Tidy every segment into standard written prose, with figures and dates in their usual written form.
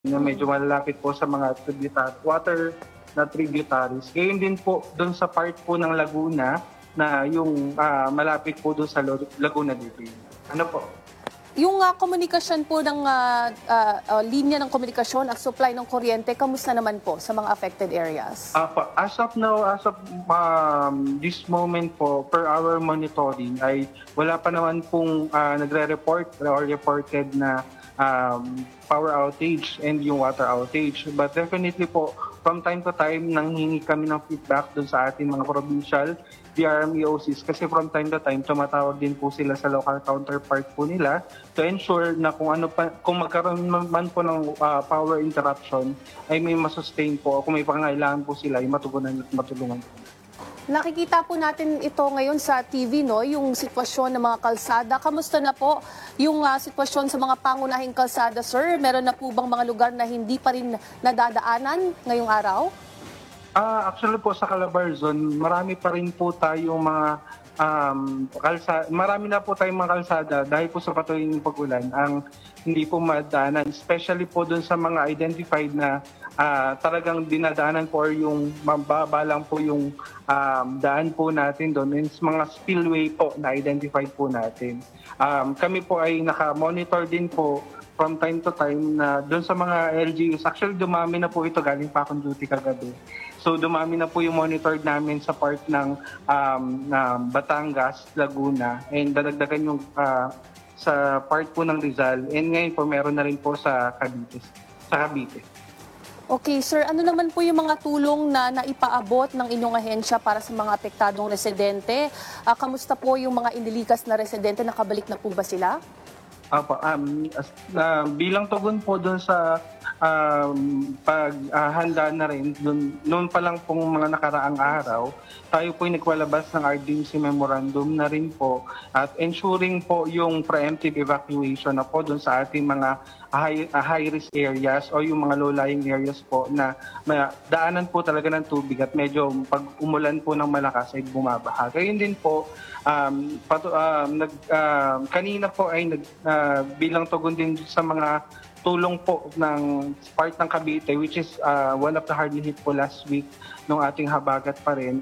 na medyo malalapit po sa mga water na tributaries. Ngayon din po doon sa part po ng Laguna na yung malapit po doon sa Laguna Divin. Ano po? Yung komunikasyon po ng linya ng komunikasyon at supply ng kuryente, kamusta naman po sa mga affected areas? As of now, as of this moment po, per our monitoring, ay wala pa naman pong nagre-report or reported na power outage and yung water outage. But definitely po, from time to time, nanghingi kami ng feedback dun sa ating mga provincial DRMEOCs kasi from time to time, tumatawag din po sila sa local counterpart po nila to ensure na kung magkaroon man po ng power interruption, ay may masustain po o kung may pangailangan po sila, ay matugunan at matulungan po. Nakikita po natin ito ngayon sa TV, no? Yung sitwasyon ng mga kalsada. Kamusta na po yung sitwasyon sa mga pangunahing kalsada, sir? Meron na po bang mga lugar na hindi pa rin nadadaanan ngayong araw? Actually po sa Calabarzon, marami pa rin po tayong mga marami na po tayong mga kalsada dahil po sa patuloy ng pag-ulan ang hindi po madaanan, especially po dun sa mga identified na talagang dinadaanan po or yung mababa lang po yung daan po natin doon, means mga spillway po na identified po natin. Kami po ay naka-monitor din po from time to time na doon sa mga LGUs. Actually, dumami na po ito, galing pa akong duty kagabi. So, dumami na po yung monitor namin sa part ng Batangas, Laguna, and dadagdagan yung sa part po ng Rizal. And ngayon po, meron na rin po sa Cavite. Okay, sir. Ano naman po yung mga tulong na naipaabot ng inyong ahensya para sa mga apektadong residente? Kamusta po yung mga inilikas na residente? Nakabalik na po ba sila? Bilang tugon po doon sa paghanda na rin, noon pa lang pong mga nakaraang araw, tayo po ay nagwalabas ng RDMC memorandum na rin po at ensuring po yung preemptive evacuation na po doon sa ating mga high-risk areas o yung mga low-lying areas po na daanan po talaga ng tubig at medyo pag umulan po ng malakas ay bumabaha. Gayun din po, kanina po ay bilang tugon din sa mga tulong po ng part ng Cavite, which is one of the hardly hit po last week ng ating habagat pa rin.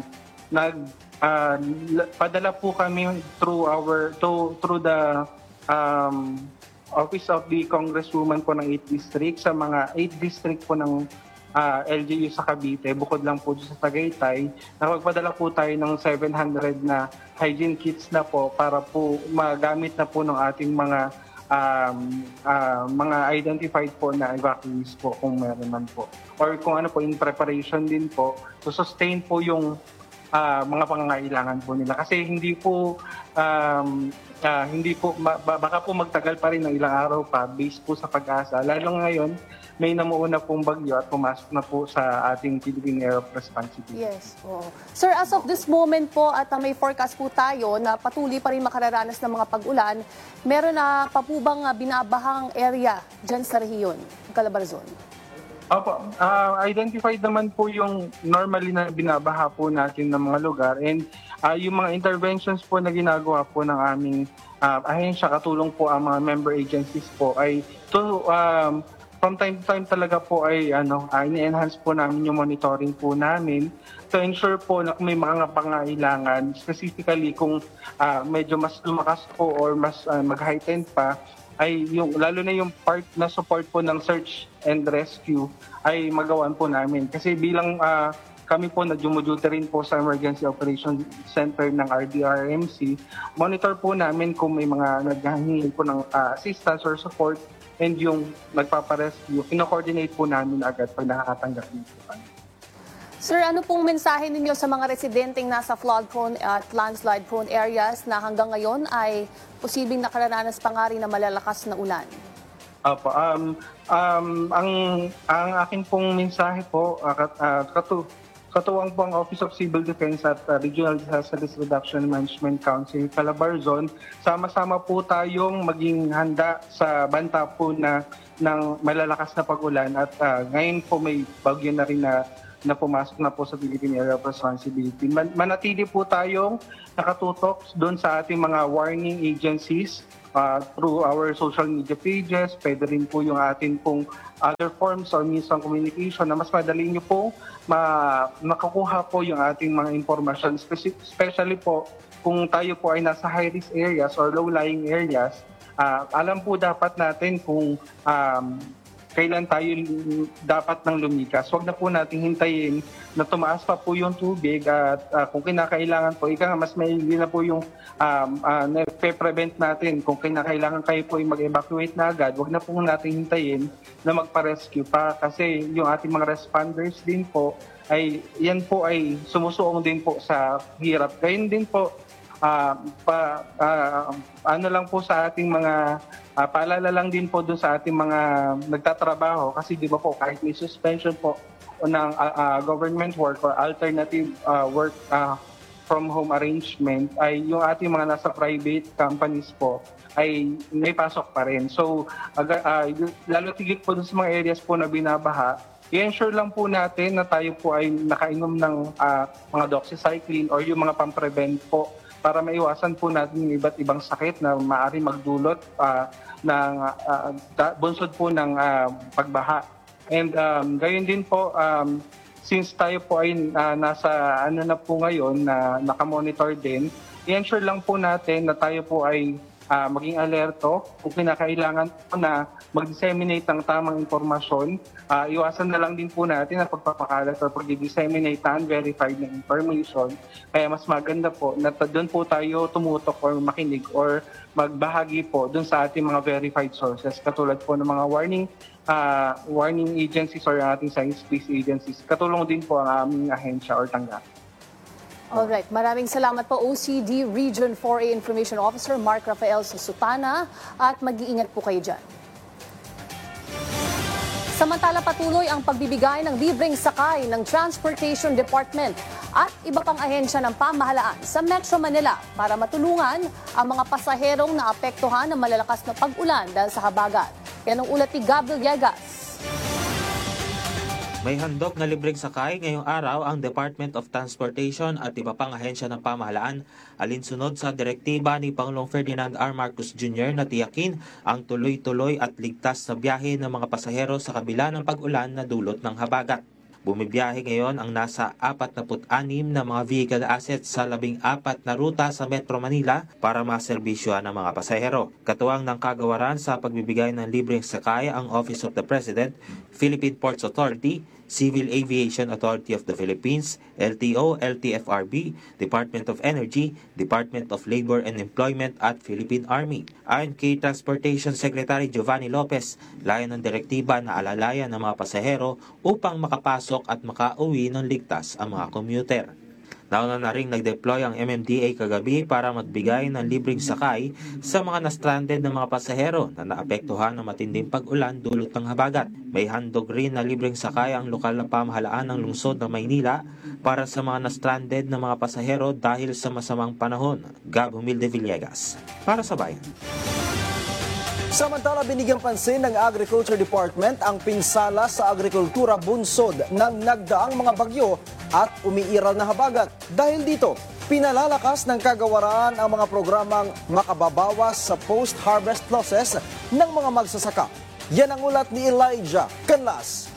Padala po kami through the Office of the Congresswoman po ng 8th District sa mga 8 district po ng LGU sa Cavite, bukod lang po sa Tagaytay, nakapagpadala po tayo ng 700 na hygiene kits na po para po magamit na po ng ating mga identified po na evacuees po kung meron man po. Or kung ano po, in preparation din po, to sustain po yung mga pangangailangan po nila. Kasi hindi po baka po magtagal pa rin ng ilang araw pa based po sa pag-asa. Lalo ngayon, may namuuna pong bagyo at pumasok na po sa ating Philippine Area of Responsibility. Yes. Oh. Sir, as of this moment po at may forecast po tayo na patuloy pa rin makararanas ng mga pag-ulan, meron na pa po bang binabahang area dyan sa rehiyon, Calabarzon? Identified naman po yung normally na binabaha po natin ng mga lugar and yung mga interventions po na ginagawa po ng aming ahensya, katulong po ang mga member agencies po ay from time to time talaga po ay ini-enhance po namin yung monitoring po namin to ensure po na kung may mga pangailangan, specifically kung medyo mas lumakas po or mas mag-heighten pa, ay lalo na yung part na support po ng search and rescue ay magawan po namin. Kasi bilang kami po na-duty rin po sa Emergency Operations Center ng RDRMC, monitor po namin kung may mga naghahingi po ng assistance or support and yung nagpaparescue, ino-coordinate po namin agad pag nakakatanggap dito. Sir, ano pong mensahe ninyo sa mga residenteng nasa flood-prone at landslide-prone areas na hanggang ngayon ay posibleng nakararanas pa nga rin na malalakas na ulan? Ang akin pong mensahe po, katuwang po ang Office of Civil Defense at Regional Disaster Risk Reduction Management Council Calabarzon, sama-sama po tayong maging handa sa banta po ng malalakas na pag-ulan at ngayon po may bagyo na rin na na pumasok na po sa Philippine Area of Responsibility. Manatili po tayong nakatutok doon sa ating mga warning agencies through our social media pages. Pwede rin po yung ating pong other forms or means of communication na mas madali nyo po makakuha po yung ating mga impormasyon. Especially po kung tayo po ay nasa high-risk areas or low-lying areas, alam po dapat natin kung kailan tayo dapat nang lumikas. Huwag na po natin hintayin na tumaas pa po yung tubig at kung kinakailangan po, mas maigi na po yung prevent natin. Kung kinakailangan kayo po mag-evacuate na agad, huwag na po natin hintayin na magpa-rescue pa kasi yung ating mga responders din po yan po ay sumusuong din po sa hirap. Gayun din po, ano lang po sa ating mga paalala lang din po doon sa ating mga nagtatrabaho kasi di ba po kahit may suspension po ng government work or alternative work from home arrangement ay yung ating mga nasa private companies po ay may pasok pa rin. So lalo tigit po doon sa mga areas po na binabaha, i-ensure lang po natin na tayo po ay nakainom ng mga doxycycline or yung mga pang-prevent po para maiwasan po natin yung iba't ibang sakit na maaari magdulot ng bunsod po ng pagbaha. And gayon din po, since tayo po ay nasa na po ngayon na nakamonitor din, i-ensure lang po natin na tayo po ay maging alerto kung kinakailangan po na mag-disseminate ng tamang impormasyon. Iwasan na lang din po natin ang pagpapakalat o pag-disseminate na unverified na information. Kaya mas maganda po na doon po tayo tumutok or makinig or magbahagi po doon sa ating mga verified sources katulad po ng mga warning agencies or ating science-based agencies. Katulong din po ang aming ahensya or tanggapan. Alright, maraming salamat po OCD Region 4A Information Officer Mark Rafael Susutana at mag-iingat po kayo dyan. Samantala patuloy ang pagbibigay ng libreng sakay ng Transportation Department at iba pang ahensya ng pamahalaan sa Metro Manila para matulungan ang mga pasaherong naapektuhan ng malalakas na pag-ulan dahil sa habagat. Yan ang ulat ni Gabriel Villegas. May handog na libreng sakay ngayong araw ang Department of Transportation at iba pang ahensya ng pamahalaan alinsunod sa direktiba ni Pangulong Ferdinand R. Marcos Jr. na tiyakin ang tuloy-tuloy at ligtas na biyahe ng mga pasahero sa kabila ng pag-ulan na dulot ng habagat. Bumibiyahe ngayon ang nasa 46 na mga vehicle assets sa 14 na ruta sa Metro Manila para maserbisyohan ng mga pasahero. Katuwang ng kagawaran sa pagbibigay ng libreng sakay ang Office of the President, Philippine Ports Authority, Civil Aviation Authority of the Philippines, LTO, LTFRB, Department of Energy, Department of Labor and Employment at Philippine Army. Ayon kay Transportation Secretary Giovanni Lopez, layon ng direktiba na alalayan ng mga pasahero upang makapasok at makauwi ng ligtas ang mga commuter. Nauna na ring nag-deploy ang MMDA kagabi para magbigay ng libreng sakay sa mga na-stranded na mga pasahero na naapektuhan ng matinding pag-ulan dulot ng habagat. May handog rin na libreng sakay ang lokal na pamahalaan ng lungsod ng Maynila para sa mga na-stranded na mga pasahero dahil sa masamang panahon. Gab Humilde Villegas, para sa Bayan. Samantala, binigyang pansin ng Agriculture Department ang pinsala sa agrikultura bunsod ng nagdaang mga bagyo at umiiral na habagat. Dahil dito, pinalalakas ng kagawaran ang mga programang makababawas sa post-harvest losses ng mga magsasaka. Yan ang ulat ni Elijah Canlas.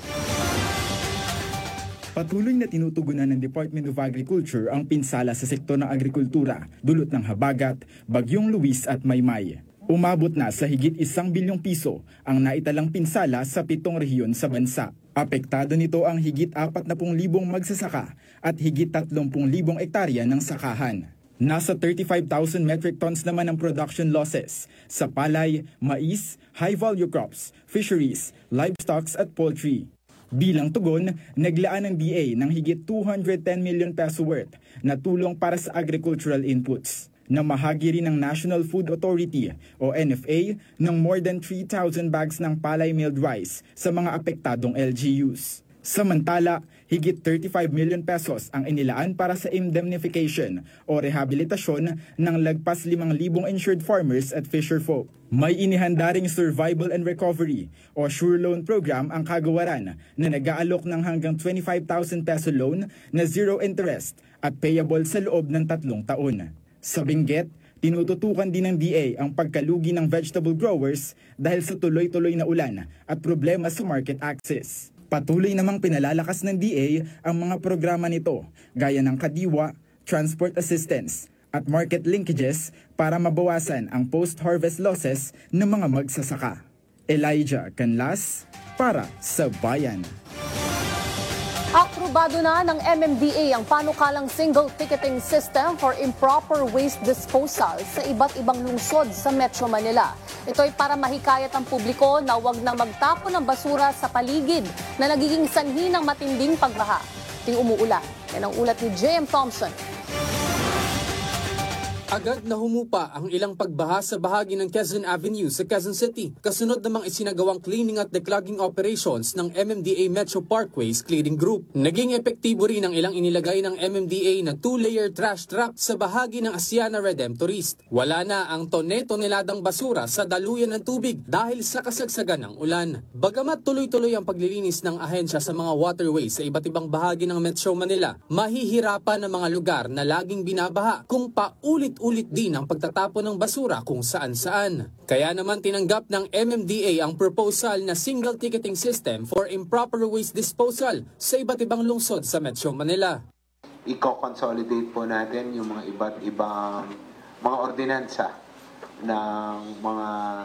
Patuloy na tinutugunan ng Department of Agriculture ang pinsala sa sektor ng agrikultura, dulot ng habagat, bagyong Luis at Maymay. Umabot na sa higit 1 bilyong piso ang naitalang pinsala sa 7 rehiyon sa bansa. Apektado nito ang higit 40,000 magsasaka at higit 30,000 hektarya ng sakahan. Nasa 35,000 metric tons naman ang production losses sa palay, mais, high-value crops, fisheries, livestock at poultry. Bilang tugon, naglaan ng DA ng higit 210 million peso worth na tulong para sa agricultural inputs. Namahagi rin ng National Food Authority o NFA ng more than 3,000 bags ng palay milled rice sa mga apektadong LGUs. Samantala, higit 35 million pesos ang inilaan para sa indemnification o rehabilitasyon ng lagpas 5,000 insured farmers at fisherfolk. May inihanda ring Survival and Recovery o Sure Loan Program ang kagawaran na nag-aalok ng hanggang 25,000 peso loan na zero interest at payable sa loob ng 3 taon. Sa Benguet, tinututukan din ng DA ang pagkalugi ng vegetable growers dahil sa tuloy-tuloy na ulan at problema sa market access. Patuloy namang pinalalakas ng DA ang mga programa nito gaya ng Kadiwa, Transport Assistance at Market Linkages para mabawasan ang post-harvest losses ng mga magsasaka. Elijah Canlas para sa Bayan. Aprobado na ng MMDA ang panukalang single ticketing system for improper waste disposal sa iba't ibang lungsod sa Metro Manila. Ito ay para mahikayat ang publiko na huwag na magtapon ng basura sa paligid na nagiging sanhi ng matinding pagbaha. Ting umuulan. Yan ang ulat ni J.M. Thompson. Agad na humupa ang ilang pagbaha sa bahagi ng Quezon Avenue sa Quezon City, kasunod namang isinagawang cleaning at declogging operations ng MMDA Metro Parkways Clearing Group. Naging epektibo rin ang ilang inilagay ng MMDA na 2-layer trash trap sa bahagi ng Asiana Redemptorist. Wala na ang tone-toneladang basura sa daluyan ng tubig dahil sa kasagsagan ng ulan. Bagamat tuloy-tuloy ang paglilinis ng ahensya sa mga waterways sa iba't ibang bahagi ng Metro Manila, mahihirapan ang mga lugar na laging binabaha kung paulit-ulit din ang pagtatapon ng basura kung saan-saan. Kaya naman tinanggap ng MMDA ang proposal na single ticketing system for improper waste disposal sa iba't ibang lungsod sa Metro Manila. I-consolidate po natin yung mga iba't ibang mga ordinansa ng mga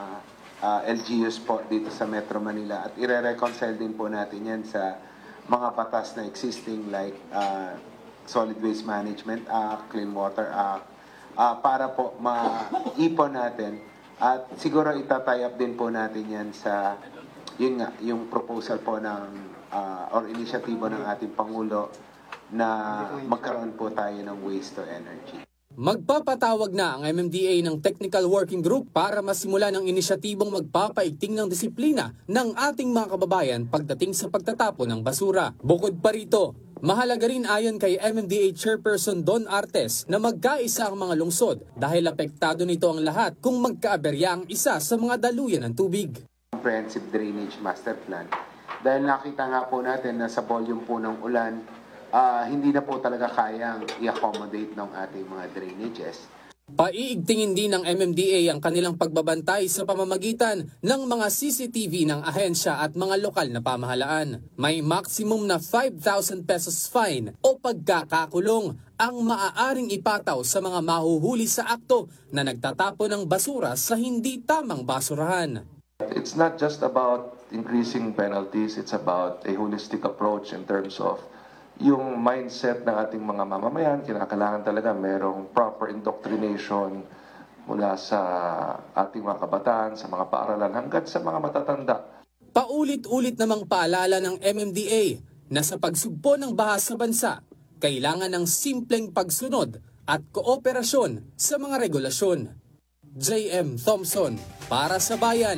LGUs po dito sa Metro Manila at i-reconcile din po natin yan sa mga batas na existing like Solid Waste Management Act, Clean Water Act, para po maipon natin at siguro itatay up din po natin yan sa yung proposal po ng or inisyatibo ng ating Pangulo na magkaroon po tayo ng waste to energy. Magpapatawag na ang MMDA ng Technical Working Group para masimula ng inisyatibong magpapaigting ng disiplina ng ating mga kababayan pagdating sa pagtatapon ng basura. Bukod pa rito, mahalaga rin ayon kay MMDA Chairperson Don Artes na magkaisa ang mga lungsod dahil apektado nito ang lahat kung magkaaberya ang isa sa mga daluyan ng tubig. Comprehensive Drainage Master Plan. Dahil nakita nga po natin na sa volume po ng ulan, hindi na po talaga kayang i-accommodate ng ating mga drainages. Paiigtingin din ng MMDA ang kanilang pagbabantay sa pamamagitan ng mga CCTV ng ahensya at mga lokal na pamahalaan. May maximum na 5,000 pesos fine o pagkakakulong ang maaaring ipataw sa mga mahuhuli sa akto na nagtatapon ng basura sa hindi tamang basurahan. It's not just about increasing penalties, it's about a holistic approach in terms of yung mindset ng ating mga mamamayan. Kinakailangan talaga merong proper indoctrination mula sa ating mga kabataan, sa mga paaralan, hanggat sa mga matatanda. Paulit-ulit namang paalala ng MMDA na sa pagsugpo ng baha sa bansa, kailangan ng simpleng pagsunod at kooperasyon sa mga regulasyon. J.M. Thompson para sa Bayan.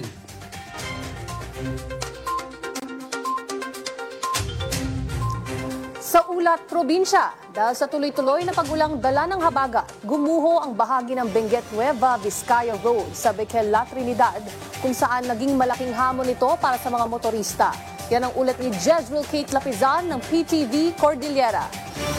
Sa ulat probinsya, dahil sa tuloy-tuloy na pagulang dala ng habagat, gumuho ang bahagi ng Benguet Nueva Vizcaya Road sa Bequel La Trinidad kung saan naging malaking hamon ito para sa mga motorista. Yan ang ulat ni Jezreel Kate Lapizan ng PTV Cordillera.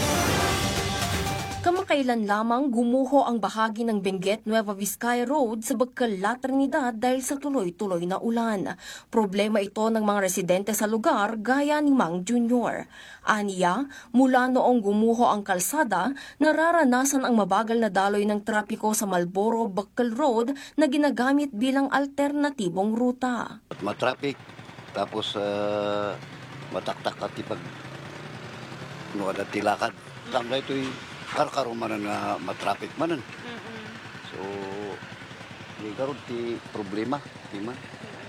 Kamakailan lamang gumuho ang bahagi ng Benguet Nueva Vizcaya Road sa Bequel La Trinidad dahil sa tuloy-tuloy na ulan. Problema ito ng mga residente sa lugar gaya ni Mang Junior. Aniya, mula noong gumuho ang kalsada, nararanasan ang mabagal na daloy ng trapiko sa Malboro-Bequel Road na ginagamit bilang alternatibong ruta. Matraffic, tapos mataktak at ipag tilakad. Tangga ito'y karkaro manan nga matraffic manan. So, di karon ti problema, di man.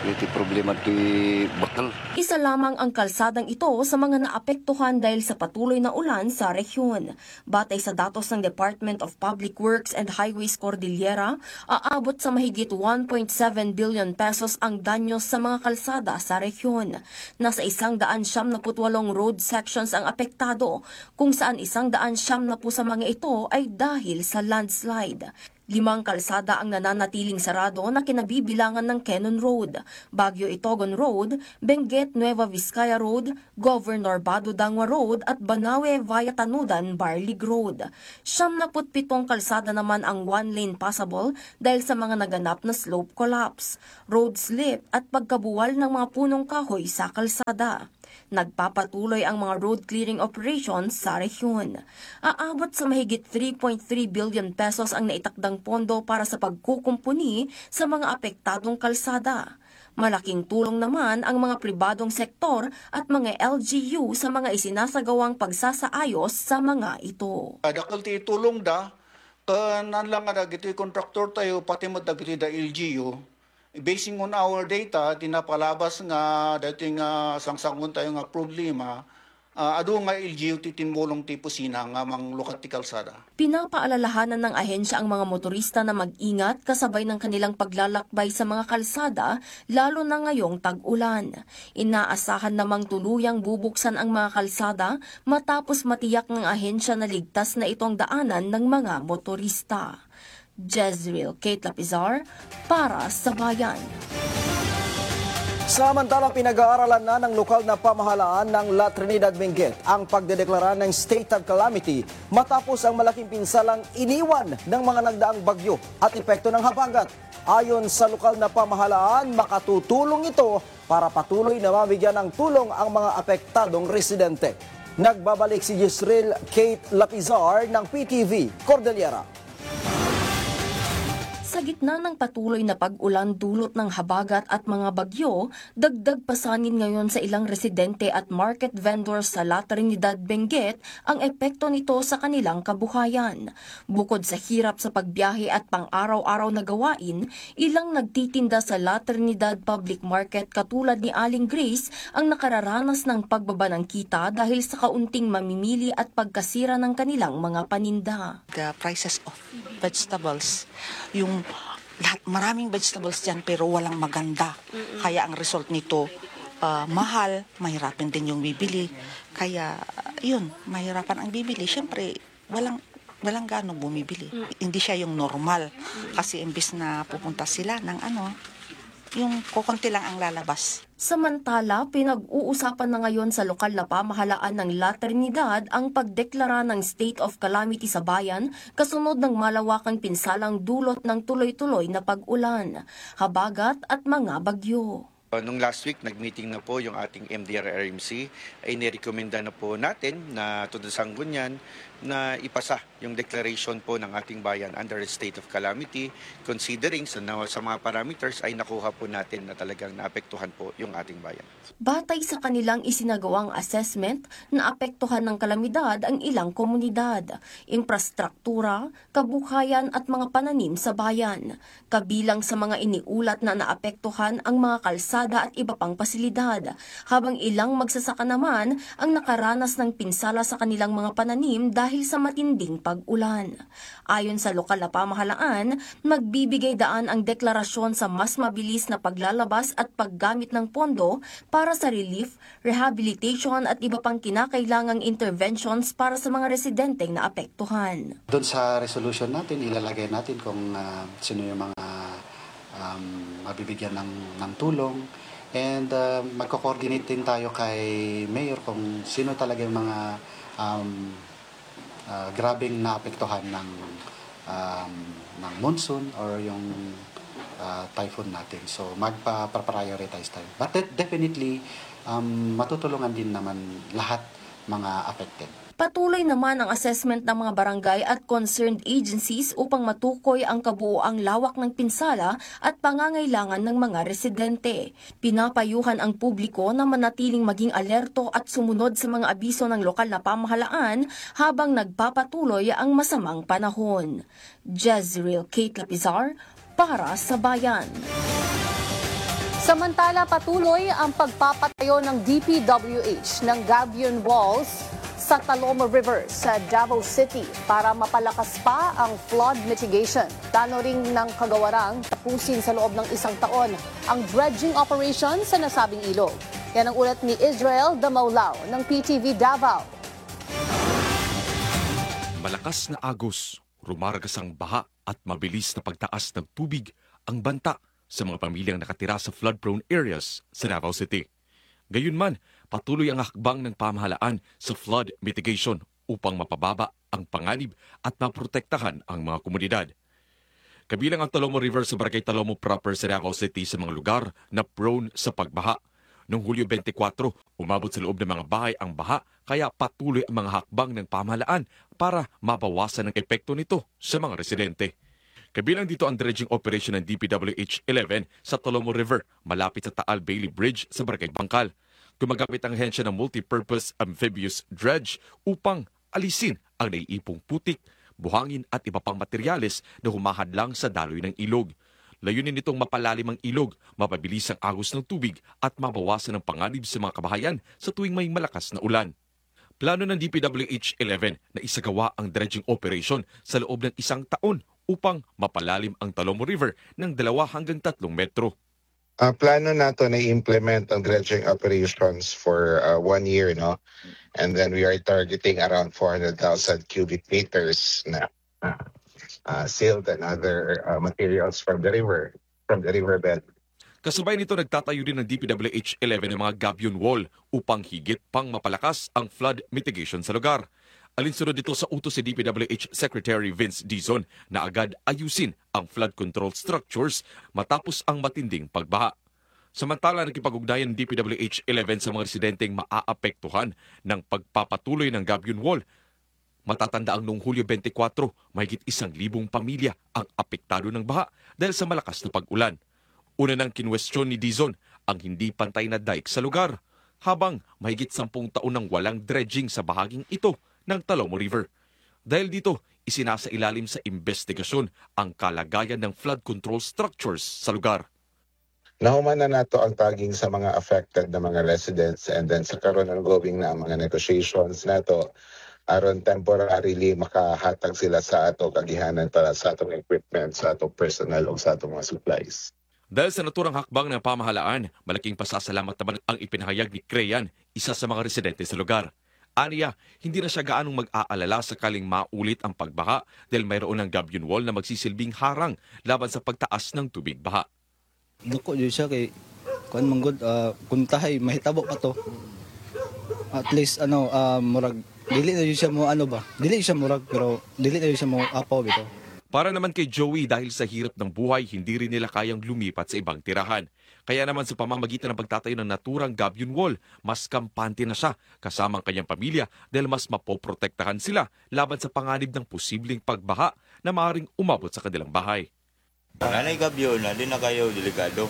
iti problema ti bakal. Isa lamang ang kalsadang ito sa mga naapektuhan dahil sa patuloy na ulan sa rehiyon. Batay sa datos ng Department of Public Works and Highways Cordillera, aabot sa mahigit 1.7 billion pesos ang danyos sa mga kalsada sa rehiyon. Nasa 178 road sections ang apektado, kung saan 170 sa mga ito ay dahil sa landslide. 5 kalsada ang nananatiling sarado na kinabibilangan ng Quezon Road, Baguio Itogon Road, Benguet Nueva Vizcaya Road, Governor Bado Dangwa Road at Banawe via Tanudan Barlig Road. 77 kalsada naman ang one-lane passable dahil sa mga naganap na slope collapse, road slip at pagkabuwal ng mga punong kahoy sa kalsada. Nagpapatuloy ang mga road clearing operations sa rehiyon. Aabot sa mahigit 3.3 billion pesos ang naitakdang pondo para sa pagkukumpuni sa mga apektadong kalsada. Malaking tulong naman ang mga pribadong sektor at mga LGU sa mga isinasagawang pagsasaayos sa mga ito. Dakal ti tulong da, kanan lang nga dagiti kontraktor tayo, pati mo dagiti da LGU. Basing on our data, tinapalabas nga dating sangsangon tayo nga problema, ado nga LGU titimulong tipo sina nga mang lukat ti kalsada. Pinapaalalahanan ng ahensya ang mga motorista na mag-ingat kasabay ng kanilang paglalakbay sa mga kalsada, lalo na ngayong tag-ulan. Inaasahan namang tuluyang bubuksan ang mga kalsada matapos matiyak ng ahensya na ligtas na itong daanan ng mga motorista. Jezreel Kate Lapizar para sa Bayan. Samantalang pinag-aaralan na ng lokal na pamahalaan ng La Trinidad Benguet ang pagdedeklara ng state of calamity matapos ang malaking pinsalang iniwan ng mga nagdaang bagyo at epekto ng habagat. Ayon sa lokal na pamahalaan, makatutulong ito para patuloy na mabigyan ng tulong ang mga apektadong residente. Nagbabalik si Jezreel Kate Lapizar ng PTV Cordillera. Sa gitna ng patuloy na pag-ulan dulot ng habagat at mga bagyo, dagdag pasanin ngayon sa ilang residente at market vendors sa La Trinidad Benguet ang epekto nito sa kanilang kabuhayan. Bukod sa hirap sa pagbiyahe at pang-araw-araw na gawain, ilang nagtitinda sa La Trinidad Public Market katulad ni Aling Grace ang nakararanas ng pagbaba ng kita dahil sa kaunting mamimili at pagkasira ng kanilang mga paninda. The prices of vegetables, yung lahat, maraming vegetables dyan pero walang maganda. Kaya ang result nito, mahal, mahirapin din yung bibili. Kaya yun, mahirapan ang bibili. Siyempre, walang ganong bumibili. Hindi siya yung normal. Kasi imbis na pupunta sila ng yung kukunti lang ang lalabas. Samantala, pinag-uusapan na ngayon sa lokal na pamahalaan ng La Trinidad ang pagdeklara ng state of calamity sa bayan kasunod ng malawakang pinsalang dulot ng tuloy-tuloy na pag-ulan, habagat at mga bagyo. Nung last week, nag-meeting na po yung ating MDRRMC, ay nirekomenda na po natin na to the Sangguniang na ipasa yung declaration po ng ating bayan under a state of calamity, considering sa mga parameters ay nakuha po natin na talagang naapektuhan po yung ating bayan. Batay sa kanilang isinagawang assessment, naapektuhan ng kalamidad ang ilang komunidad, infrastruktura, kabuhayan at mga pananim sa bayan. Kabilang sa mga iniulat na naapektuhan ang mga kalsada at iba pang pasilidad, habang ilang magsasaka naman ang nakaranas ng pinsala sa kanilang mga pananim dahil sa matinding pag-ulan. Ayon sa lokal na pamahalaan, magbibigay daan ang deklarasyon sa mas mabilis na paglalabas at paggamit ng pondo para sa relief, rehabilitation at iba pang kinakailangang interventions para sa mga residenteng naapektuhan. Doon sa resolution natin, ilalagay natin kung sino yung mga mabibigyan ng tulong. And magko-coordinate din tayo kay Mayor kung sino talaga yung mga grabing naapektuhan ng monsoon or yung typhoon natin. So magpa-prioritize tayo. But definitely matutulungan din naman lahat mga affected. Patuloy naman ang assessment ng mga barangay at concerned agencies upang matukoy ang kabuoang lawak ng pinsala at pangangailangan ng mga residente. Pinapayuhan ang publiko na manatiling maging alerto at sumunod sa mga abiso ng lokal na pamahalaan habang nagpapatuloy ang masamang panahon. Jezreel Kate Lapizar para sa Bayan. Samantala, patuloy ang pagpapatayo ng DPWH ng gabion walls sa Talomo River sa Davao City para mapalakas pa ang flood mitigation. Plano ring ng kagawarang tapusin sa loob ng 1 taon ang dredging operation sa nasabing ilog. Yan ang ulat ni Israel Damaulao ng PTV Davao. Malakas na agos, rumaragas ang baha at mabilis na pagtaas ng tubig ang banta sa mga pamilyang nakatira sa flood-prone areas sa Davao City. Gayunman, patuloy ang hakbang ng pamahalaan sa flood mitigation upang mapababa ang panganib at maprotektahan ang mga komunidad. Kabilang ang Talomo River sa Barangay Talomo proper sa Davao City sa mga lugar na prone sa pagbaha. Noong Hulyo 24, umabot sa loob ng mga bahay ang baha kaya patuloy ang mga hakbang ng pamahalaan para mabawasan ang epekto nito sa mga residente. Kabilang dito ang dredging operation ng DPWH-11 sa Talomo River, malapit sa Taal Bailey Bridge sa Barangay Bangkal. Gumagamit ang ahensya ng multi-purpose amphibious dredge upang alisin ang naiipong putik, buhangin at iba pang materyales na humahadlang sa daloy ng ilog. Layunin nitong mapalalim ang ilog, mapabilis ang agos ng tubig at mabawasan ang panganib sa mga kabahayan sa tuwing may malakas na ulan. Plano ng DPWH-11 na isagawa ang dredging operation sa loob ng 1 taon upang mapalalim ang Talomo River ng 2 hanggang 3 metro. Plano nato na i-implement ang dredging operations for 1 year, no? And then we are targeting around 400,000 cubic meters na silt and other materials from the riverbed. Kasabay nito, nagtatayo din ng DPWH-11 ng mga gabion wall upang higit pang mapalakas ang flood mitigation sa lugar. Alinsunod dito sa utos si DPWH Secretary Vince Dizon na agad ayusin ang flood control structures matapos ang matinding pagbaha. Samantala, nakipag-ugnayan ng DPWH-11 sa mga residenteng maaapektuhan ng pagpapatuloy ng gabion wall. Matatanda ang noong Hulyo 24, mahigit 1,000 pamilya ang apektado ng baha dahil sa malakas na pag-ulan. Una nang kinwestiyon ni Dizon ang hindi pantay na dike sa lugar, habang mahigit 10 taon nang walang dredging sa bahaging ito ng Talomo River. Dahil dito, isinasailalim sa investigasyon ang kalagayan ng flood control structures sa lugar. Nahuman na nato ang taging sa mga affected na mga residents and then sa karon ongoing na ang mga negotiations nato aron temporarily makahatag sila sa ato kagihanan para sa atong equipment, sa atong personnel o sa atong mga supplies. Dahil sa naturang hakbang ng pamahalaan, malaking pasasalamat naman ang ipinahayag ni Crean, isa sa mga residente sa lugar. Aniya, hindi na siya gaanong mag-aalala sakaling maulit ang pagbaha dahil mayroon ng gabion wall na magsisilbing harang laban sa pagtaas ng tubig baha. Duko dyan siya kay kuan manggod kuntahay mahitabo pa to. At least murag dili na siya mo dili siya murag pero dili na siya mo apaw bitaw. Para naman kay Joey, dahil sa hirap ng buhay, hindi rin nila kayang lumipat sa ibang tirahan. Kaya naman sa pamamagitan ng pagtatayo ng naturang gabion wall, mas kampante na siya kasama ang kanyang pamilya dahil mas mapoprotektahan sila laban sa panganib ng posibleng pagbaha na maaaring umabot sa kanilang bahay. Nanay gabion na, di na kayo delikado.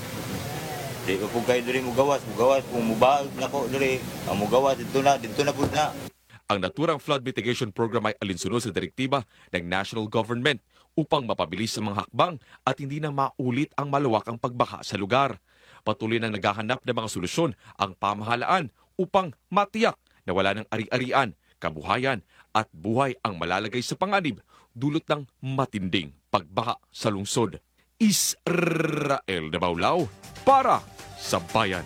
Di ko kayo diri mugawas, kung mubaag na ko diri, ang mugawas, dito na po na. Ang naturang flood mitigation program ay alinsunod sa direktiba ng national government upang mapabilis ang mga hakbang at hindi na maulit ang malawakang pagbaha sa lugar. Patuloy nang naghahanap ng mga solusyon ang pamahalaan upang matiyak na wala ng ari-arian, kabuhayan at buhay ang malalagay sa panganib dulot ng matinding pagbaha sa lungsod. Israel Damaulao para sa Bayan.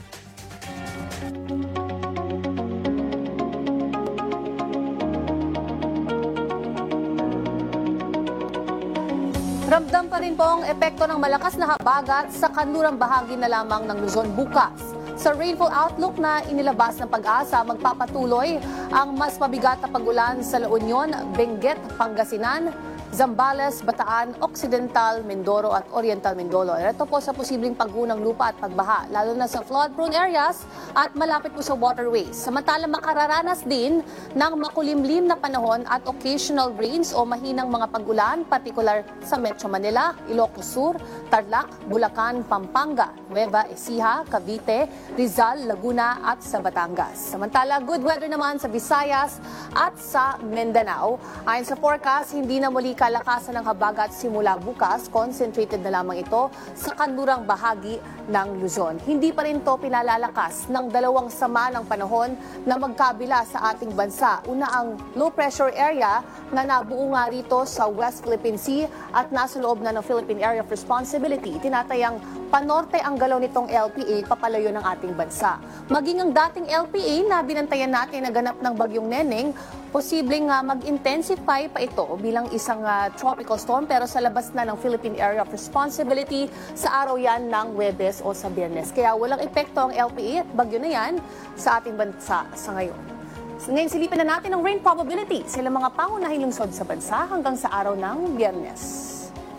Ramdam pa rin po ang epekto ng malakas na habagat sa kanlurang bahagi na lamang ng Luzon bukas. Sa rainfall outlook na inilabas ng Pag-asa, magpapatuloy ang mas mabigat na pag-ulan sa La Union, Benguet, Pangasinan, Zambales, Bataan, Occidental, Mindoro at Oriental Mindoro. Ito po sa posibleng paggunang lupa at pagbaha, lalo na sa flood-prone areas at malapit po sa waterways. Samantala, makararanas din ng makulimlim na panahon at occasional rains o mahinang mga pag-ulan, partikular sa Metro Manila, Ilocos Sur, Tarlac, Bulacan, Pampanga, Nueva Ecija, Cavite, Rizal, Laguna at sa Batangas. Samantala, good weather naman sa Visayas at sa Mindanao. Ayon sa forecast, hindi na muli kalakasan ng habagat simula bukas, concentrated na lamang ito sa kanlurang bahagi ng Luzon. Hindi pa rin ito pinalalakas ng dalawang sama ng panahon na magkabila sa ating bansa. Una ang low pressure area na nabuo nga rito sa West Philippine Sea at nasa loob na ng Philippine Area of Responsibility. Tinatayang panorte ang galaw nitong LPA papalayo ng ating bansa. Maging ang dating LPA na binantayan natin na ganap ng bagyong Neneng, posibleng mag-intensify pa ito bilang isang tropical storm pero sa labas na ng Philippine Area of Responsibility sa araw yan ng Huwebes o sa Biyernes. Kaya walang epekto ang LPA at bagyo na yan sa ating bansa sa ngayon. Ngayon silipin na natin ang rain probability sa ilang mga pangunahing lungsod sa bansa hanggang sa araw ng Biyernes.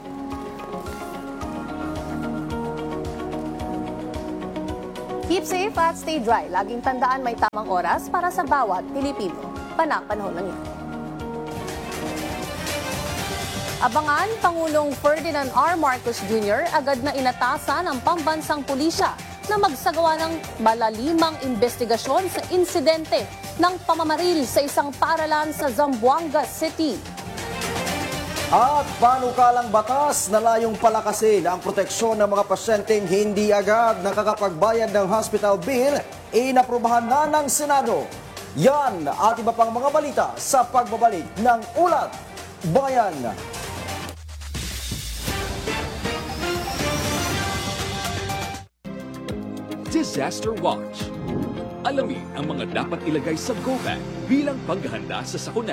Keep safe at stay dry. Laging tandaan may tamang oras para sa bawat Pilipino. Panahon lang yan. Abangan, Pangulong Ferdinand R. Marcos Jr. agad na inatasan ng pambansang pulisya na magsagawa ng malalimang investigasyon sa insidente ng pamamaril sa isang paaralan sa Zamboanga City. At panukalang batas na layong palakasin ang proteksyon ng mga pasyenteng hindi agad nakakapagbayad ng hospital bill, inaprubahan na ng Senado. Yan at iba pang mga balita sa pagbabalik ng Ulat Bayan. Disaster Watch. Alamin ang mga dapat ilagay sa go bag bilang paghahanda sa sakuna.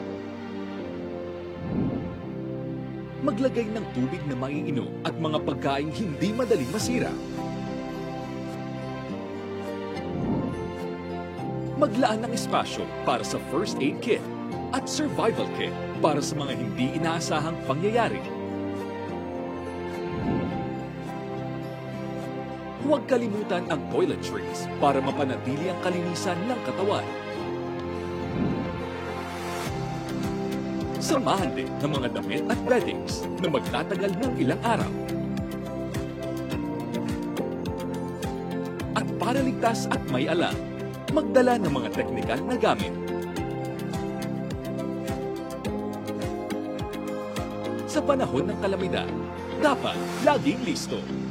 Maglagay ng tubig na maiinom at mga pagkaing hindi madaling masira. Maglaan ng espasyo para sa first aid kit at survival kit para sa mga hindi inaasahang pangyayari. Huwag kalimutan ang toiletries para mapanatili ang kalinisan ng katawan. Samahan din ng mga damit at beddings na magtatagal ng ilang araw. At para ligtas at may alam, magdala ng mga teknikal na gamit. Sa panahon ng kalamidad, dapat laging listo.